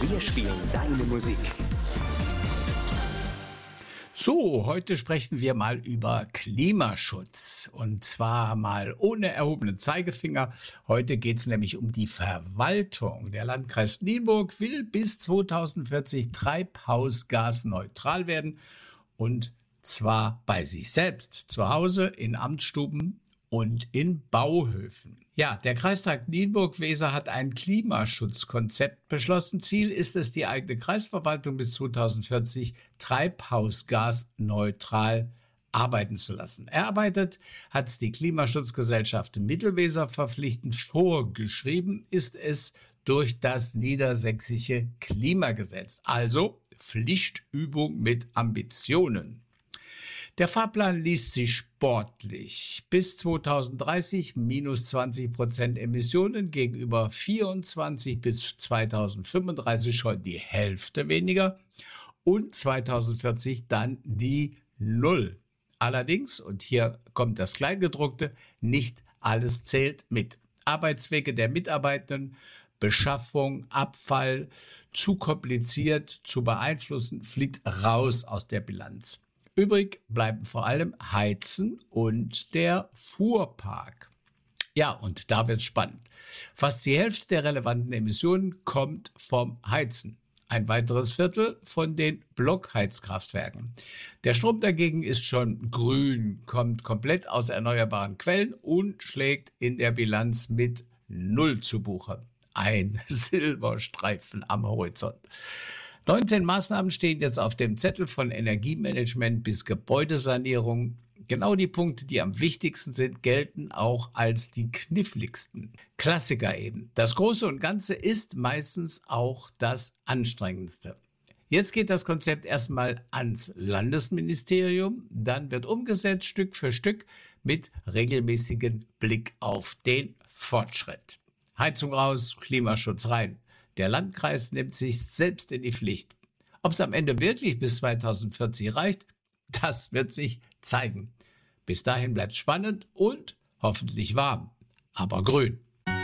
Wir spielen deine Musik. So, heute sprechen wir mal über Klimaschutz und zwar mal ohne erhobenen Zeigefinger. Heute geht es nämlich um die Verwaltung. Der Landkreis Nienburg will bis 2040 treibhausgasneutral werden und zwar bei sich selbst, zu Hause, in Amtsstuben und in Bauhöfen. Ja, der Kreistag Nienburg-Weser hat ein Klimaschutzkonzept beschlossen. Ziel ist es, die eigene Kreisverwaltung bis 2040 treibhausgasneutral arbeiten zu lassen. Erarbeitet hat die Klimaschutzgesellschaft Mittelweser verpflichtend. Vorgeschrieben ist es durch das Niedersächsische Klimagesetz. Also Pflichtübung mit Ambitionen. Der Fahrplan liest sich sportlich. Bis 2030 minus 20% Emissionen gegenüber 24 bis 2035 schon die Hälfte weniger und 2040 dann die Null. Allerdings, und hier kommt das Kleingedruckte, nicht alles zählt mit. Arbeitswege der Mitarbeitenden, Beschaffung, Abfall, zu kompliziert zu beeinflussen, fliegt raus aus der Bilanz. Übrig bleiben vor allem Heizen und der Fuhrpark. Ja, und da wird's spannend. Fast die Hälfte der relevanten Emissionen kommt vom Heizen. Ein weiteres Viertel von den Blockheizkraftwerken. Der Strom dagegen ist schon grün, kommt komplett aus erneuerbaren Quellen und schlägt in der Bilanz mit Null zu Buche. Ein Silberstreifen am Horizont. 19 Maßnahmen stehen jetzt auf dem Zettel, von Energiemanagement bis Gebäudesanierung. Genau die Punkte, die am wichtigsten sind, gelten auch als die kniffligsten. Klassiker eben. Das Große und Ganze ist meistens auch das Anstrengendste. Jetzt geht das Konzept erstmal ans Landesministerium, dann wird umgesetzt Stück für Stück mit regelmäßigem Blick auf den Fortschritt. Heizung raus, Klimaschutz rein. Der Landkreis nimmt sich selbst in die Pflicht. Ob es am Ende wirklich bis 2040 reicht, das wird sich zeigen. Bis dahin bleibt spannend und hoffentlich warm, aber grün.